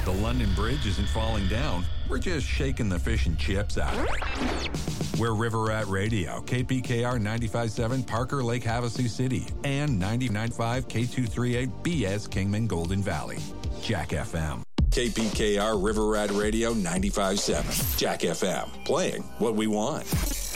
The London Bridge isn't falling down. We're just shaking the fish and chips out of it. We're River Rat Radio, KPKR 95.7 Parker Lake Havasu City, and 99.5 K238 BS Kingman Golden Valley. Jack FM. KPKR River Rat Radio 95.7. Jack FM. Playing what we want.